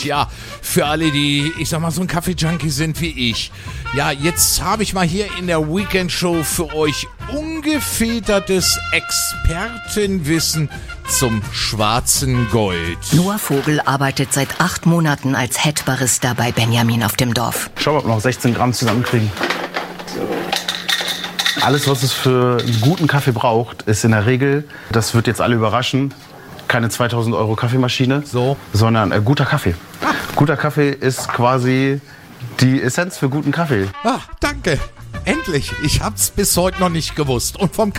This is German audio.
Ja, für alle, die, ich sag mal, so ein Kaffee-Junkie sind wie ich. Ja, jetzt habe ich mal hier in der Weekend-Show für euch ungefiltertes Expertenwissen zum schwarzen Gold. Noah Vogel arbeitet seit 8 Monaten als Head-Barista bei Benjamin auf dem Dorf. Schau mal, ob wir noch 16 Gramm zusammenkriegen. Alles, was es für einen guten Kaffee braucht, ist in der Regel, das wird jetzt alle überraschen, keine 2000 Euro Kaffeemaschine, sondern guter Kaffee. Guter Kaffee ist quasi die Essenz für guten Kaffee. Ah, danke. Endlich. Ich hab's bis heute noch nicht gewusst. Und vom